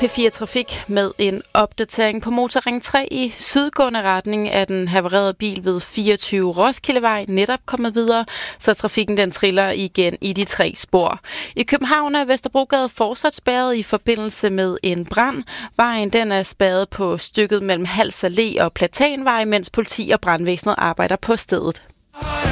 P4 Trafik med en opdatering på Motorring 3 i sydgående retning af den havarerede bil ved 24 Roskildevej netop kommet videre, så trafikken den triller igen i de 3 spor. I København er Vesterbrogade fortsat spærret i forbindelse med en brand. Vejen den er spærret på stykket mellem Hals Allé og Platanvej, mens politi og brandvæsenet arbejder på stedet.